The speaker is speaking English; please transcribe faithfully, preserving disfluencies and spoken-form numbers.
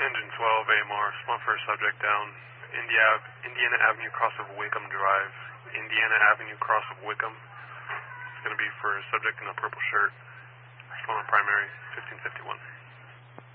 Engine twelve, A M R, spot for a subject down. India, Indiana Avenue, cross of Wickham Drive. Indiana Avenue, cross of Wickham. It's going to be for a subject in a purple shirt. Phone on primary, fifteen fifty-one.